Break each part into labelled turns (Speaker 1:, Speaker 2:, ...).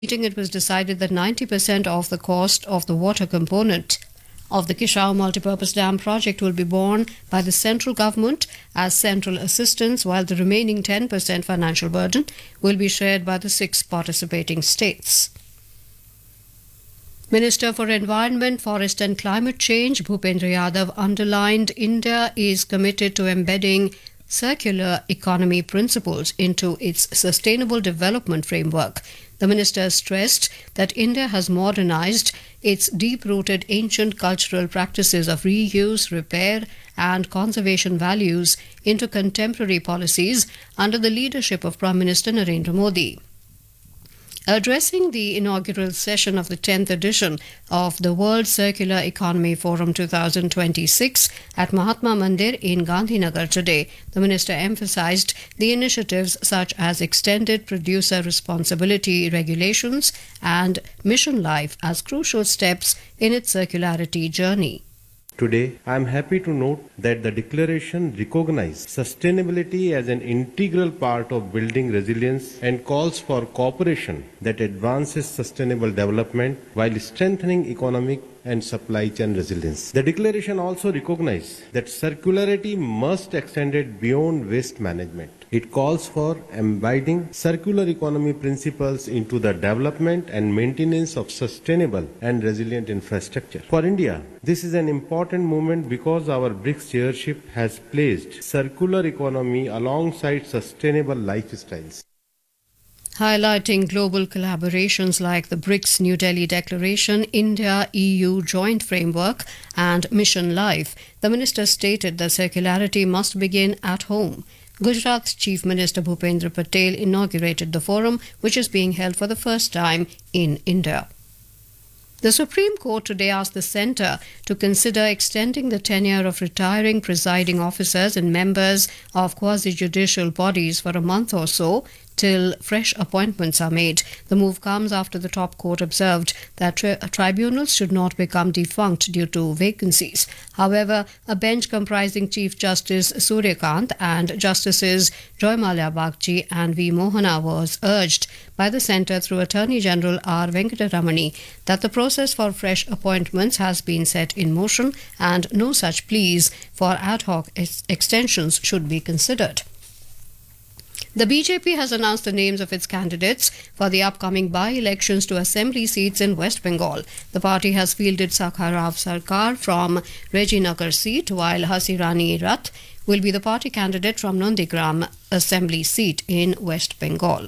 Speaker 1: meeting, it was decided that 90% of the cost of the water component of the Kishau multipurpose dam project will be borne by the central government as central assistance, while the remaining 10% financial burden will be shared by the 6 participating states. Minister for Environment, Forest and Climate Change, Bhupendra Yadav, underlined India is committed to embedding circular economy principles into its sustainable development framework. The minister stressed that India has modernized its deep-rooted ancient cultural practices of reuse, repair and conservation values into contemporary policies under the leadership of Prime Minister Narendra Modi. Addressing the inaugural session of the 10th edition of the World Circular Economy Forum 2026 at Mahatma Mandir in Gandhinagar today, the minister emphasized the initiatives such as extended producer responsibility regulations and Mission Life as crucial steps in its circularity journey.
Speaker 2: Today, I am happy to note that the declaration recognizes sustainability as an integral part of building resilience and calls for cooperation that advances sustainable development while strengthening economic and supply chain resilience. The declaration also recognizes that circularity must extend beyond waste management. It calls for embedding circular economy principles into the development and maintenance of sustainable and resilient infrastructure. For India, this is an important moment because our BRICS chairship has placed circular economy alongside sustainable lifestyles.
Speaker 1: Highlighting global collaborations like the BRICS New Delhi Declaration, India-EU Joint Framework and Mission Life, the minister stated that circularity must begin at home. Gujarat's Chief Minister Bhupendra Patel inaugurated the forum, which is being held for the first time in India. The Supreme Court today asked the Centre to consider extending the tenure of retiring presiding officers and members of quasi-judicial bodies for a month or so till fresh appointments are made. The move comes after the top court observed that tribunals should not become defunct due to vacancies. However, a bench comprising Chief Justice Suryakant and Justices Joymalia Bagchi and V. Mohana was urged by the Centre through Attorney General R. Venkataramani that the process for fresh appointments has been set in motion and no such pleas for ad hoc extensions should be considered. The BJP has announced the names of its candidates for the upcoming by-elections to assembly seats in West Bengal. The party has fielded Sakha Rao Sarkar from Rajinagar seat, while Hasirani Rath will be the party candidate from Nandigram assembly seat in West Bengal.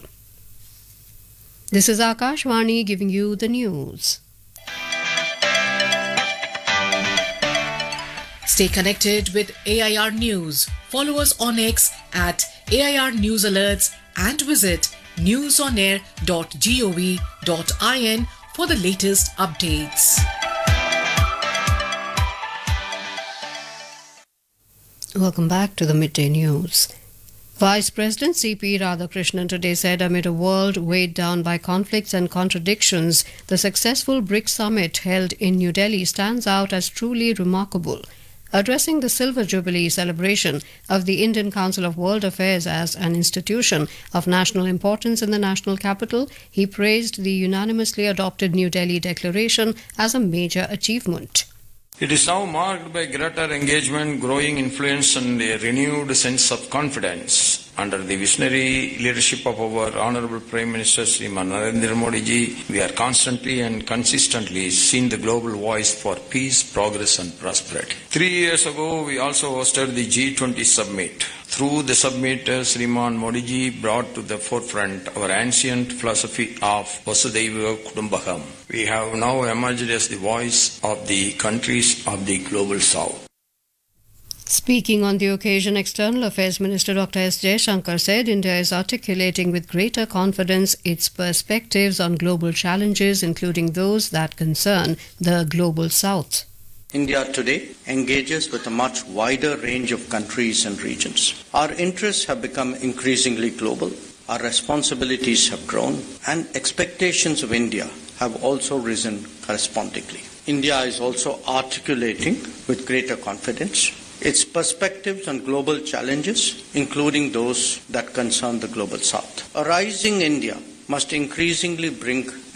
Speaker 1: This is Akashvani giving you the news.
Speaker 3: Stay connected with AIR News. Follow us on X at AIR News Alerts and visit newsonair.gov.in for the latest updates.
Speaker 1: Welcome back to the Midday News. Vice President C.P. Radhakrishnan today said amid a world weighed down by conflicts and contradictions, the successful BRICS summit held in New Delhi stands out as truly remarkable. Addressing the Silver Jubilee celebration of the Indian Council of World Affairs as an institution of national importance in the national capital, he praised the unanimously adopted New Delhi Declaration as a major achievement.
Speaker 4: It is now marked by greater engagement, growing influence and a renewed sense of confidence. Under the visionary leadership of our Honorable Prime Minister Sriman Narendra Modi ji, we are constantly and consistently seeing the global voice for peace, progress and prosperity. 3 years ago, we also hosted the G20 summit. Through the summit, Sriman Modi ji brought to the forefront our ancient philosophy of Vasudhaiva Kutumbakam. We have now emerged as the voice of the countries of the global south.
Speaker 1: Speaking on the occasion, External Affairs Minister Dr. S. Jaishankar said India is articulating with greater confidence its perspectives on global challenges, including those that concern the global south.
Speaker 5: India today engages with a much wider range of countries and regions. Our interests have become increasingly global, our responsibilities have grown, and expectations of India have also risen correspondingly. India is also articulating with greater confidence its perspectives on global challenges, including those that concern the global south. A rising India must increasingly bring